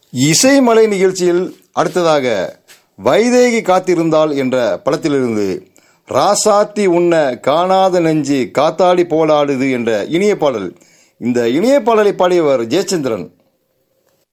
இசைமலை நிகழ்ச்சியில் அடுத்ததாக வைதேகி காத்திருந்தாள் என்ற படத்திலிருந்து ராசாத்தி உன்ன காணாத நெஞ்சு காத்தாடி போலாடுது என்ற இனிய பாடல். இந்த இனிய பாடலை பாடியவர் ஜெயச்சந்திரன்.